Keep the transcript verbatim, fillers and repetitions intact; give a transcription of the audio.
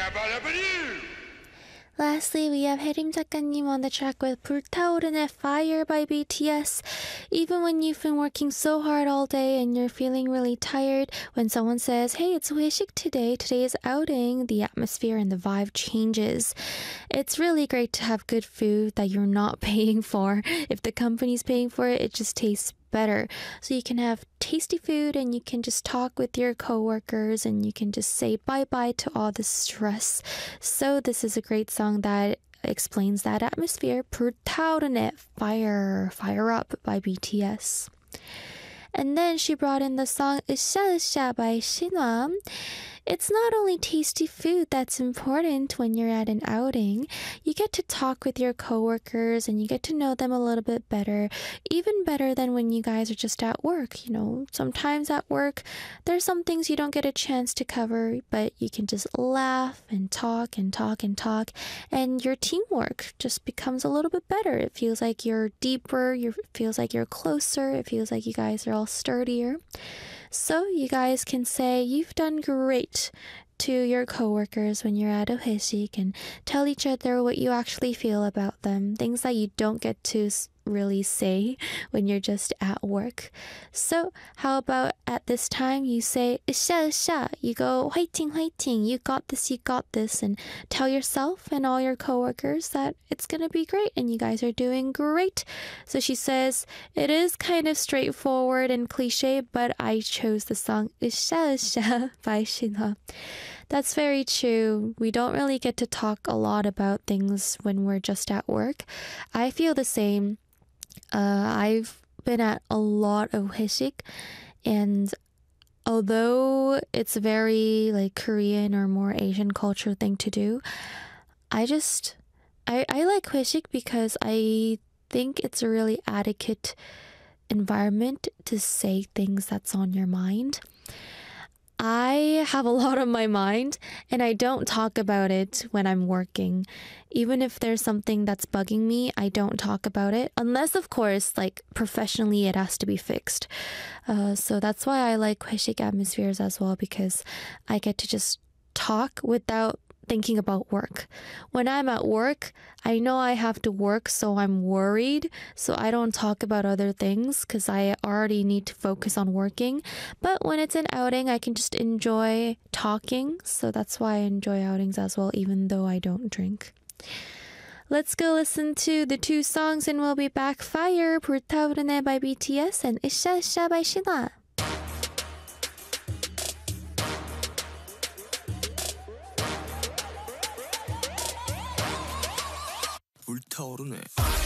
Lastly, we have 혜림 작가님 on the track with 불타오르네 Fire by B T S. Even when you've been working so hard all day and you're feeling really tired, when someone says, hey, it's 회식 today, today's outing, the atmosphere and the vibe changes. It's really great to have good food that you're not paying for. If the company's paying for it, it just tastes better. So you can have tasty food and you can just talk with your coworkers and you can just say bye-bye to all the stress. So this is a great song that explains that atmosphere. 불타오르네 Fire, Fire Up by B T S. And then she brought in the song 으쌰으쌰 by Shinhwa. It's not only tasty food that's important when you're at an outing. You get to talk with your coworkers and you get to know them a little bit better, even better than when you guys are just at work. You know, sometimes at work, there's some things you don't get a chance to cover, but you can just laugh and talk and talk and talk, and your teamwork just becomes a little bit better. It feels like you're deeper, you it feels like you're closer, it feels like you guys are all sturdier. So you guys can say you've done great to your coworkers when you're at a 회식 and tell each other what you actually feel about them, things that you don't get to really say when you're just at work. So how about at this time you say 으쌰으쌰, you go 화이팅 화이팅, you got this, you got this, and tell yourself and all your coworkers that it's gonna be great and you guys are doing great. So she says, it is kind of straightforward and cliche, but I chose the song 으쌰으쌰 by Shinhwa. That's very true. We don't really get to talk a lot about things when we're just at work. I feel the same. Uh, I've been at a lot of 회식, and although it's very like Korean or more Asian culture thing to do, I just I, I like 회식 because I think it's a really adequate environment to say things that's on your mind. I have a lot on my mind and I don't talk about it when I'm working. Even if there's something that's bugging me, I don't talk about it. Unless, of course, like professionally it has to be fixed. Uh, so that's why I like 회식 atmospheres as well, because I get to just talk without thinking about work. When I'm at work, I know I have to work, so I'm worried. So I don't talk about other things because I already need to focus on working. But when it's an outing, I can just enjoy talking. So that's why I enjoy outings as well, even though I don't drink. Let's go listen to the two songs and we'll be back. Fire, 불타오르네 by B T S and 으쌰으쌰 by Shinhwa. 불타오르네